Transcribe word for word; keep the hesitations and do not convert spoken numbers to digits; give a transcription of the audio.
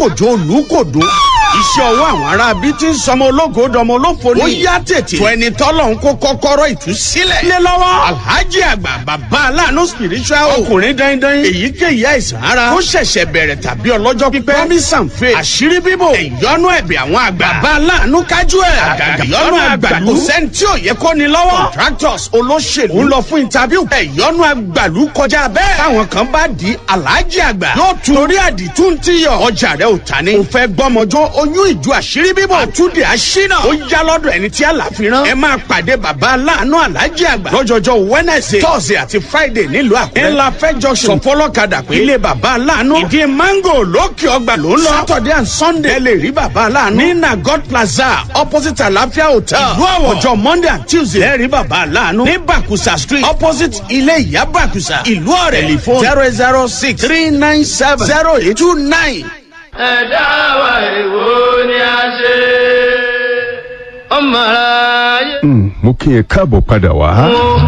kòjó olùkòdó iṣẹ́ ọwọ́ àwọn ará bíi ti ń sọmọ ológo dọmọ olófo ni. ó yá tètè tó ẹni tọ́lọ̀ ń kó kọ́kọ́rọ́ ìtúsílẹ̀ lé lọ́wọ́. alhaji àgbà bàbá aláàánú spiritual ọkùnrin dandan èyíkéyìí àìsàn ara ó ṣẹ̀ṣẹ̀ bẹ̀rẹ̀ tàbí ọlọ́jọ́ pípẹ́ promise and faith àṣírí bíbò ìyọnu ẹ̀bẹ̀ àwọn àgbà bàbá aláàánú kájú ẹ̀ àgàgà ìyọnu àgbàlú kò sẹ́ni tí ò yẹ kó ni lọ́wọ́. contractors olóṣèlú ń lọ fún interview ìyọnu àgbàlú kọjá bẹ́ẹ̀. táwọn kan bá di alhaji àgbà yóò tún torí àdìtú ń tíyọ̀ ọjà rẹ̀ ò ta ni. kò fẹ́ gbọ́mọjọ́ oyún ìjọ àṣírí bíbò àtúndì àṣínà ó yá lọ́dọ̀ ẹni tí àlàfíran. ẹ máa pàdé bàbá aláàánú alhaji àgbà lọ́jọ́jọ́ wednesday thursday àti friday nílùú àkúrẹ́. ńlá fẹjọ sọ fọlọ́kadà pé ilé bàbá aláàánú ìdí mango lókè ọgbà ló ń lọ. saturday and sunday ẹ lè rí bàbá aláàánú ní nagod plaza opposite àlàáfíà hotel. ìlú àwọ̀ ọjọ́ monday and tuesday ẹ rí bàbá aláàánú ní bakusa street opposite ilé ìyá bakusa ìlú ọ̀rẹ́ telephone zero zero six three nine seven zero eight two nine. ẹ̀dá wa èwo ni a ṣe ọmọ ara yẹ. mo kí ẹ káàbọ̀ padà wá.